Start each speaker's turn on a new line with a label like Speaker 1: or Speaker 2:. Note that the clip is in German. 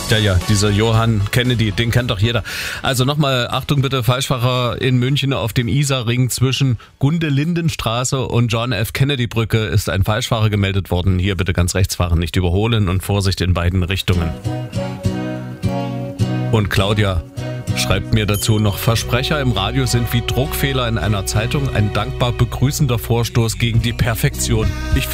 Speaker 1: Ja, dieser Johann Kennedy, den kennt doch jeder. Also nochmal, Achtung bitte, Falschfahrer in München auf dem Isarring zwischen Gundelindenstraße und John F. Kennedy Brücke ist ein Falschfahrer gemeldet worden. Hier bitte ganz rechts fahren, nicht überholen und Vorsicht in beiden Richtungen. Und Claudia schreibt mir dazu noch, Versprecher im Radio sind wie Druckfehler in einer Zeitung, ein dankbar begrüßender Vorstoß gegen die Perfektion. Ich